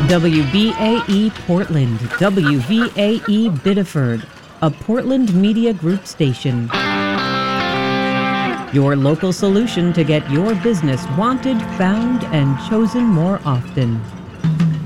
WVAE Portland, WVAE Biddeford, a Portland Media Group station. Your local solution to get your business wanted, found, and chosen more often.